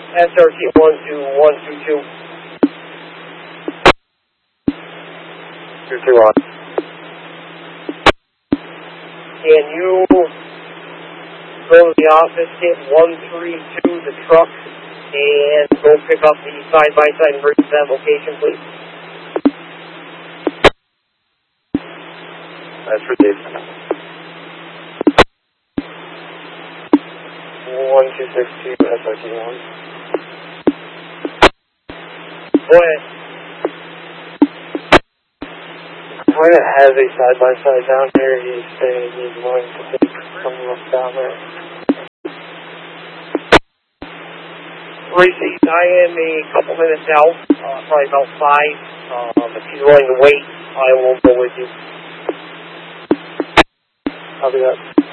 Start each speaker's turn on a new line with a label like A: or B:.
A: SRT 12122.
B: 221.
A: Can you go to the office, hit 132, the truck, and go pick up the side-by-side and bring it to that location, please?
B: That's received. 1262 SRT 1.
A: Go ahead.
B: Client has a side-by-side down here. He's saying he's willing to take some of us down there.
A: Received. I am a couple minutes out, probably about 5. If he's willing to wait, I will go with you.
B: Copy that.